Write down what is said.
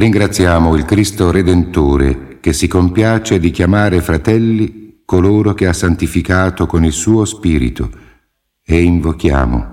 Ringraziamo il Cristo Redentore che si compiace di chiamare fratelli coloro che ha santificato con il suo Spirito, e invochiamo: